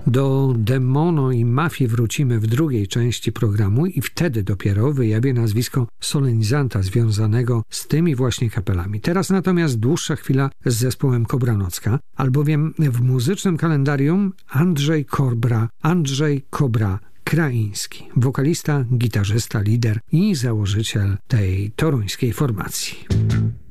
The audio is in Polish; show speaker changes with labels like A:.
A: Do Demono i Mafii wrócimy w drugiej części programu i wtedy dopiero wyjawię nazwisko solenizanta związanego z tymi właśnie kapelami. Teraz natomiast dłuższa chwila z zespołem Kobranocka, albowiem w muzycznym kalendarium Andrzej Kobra Kraiński, wokalista, gitarzysta, lider i założyciel tej toruńskiej formacji.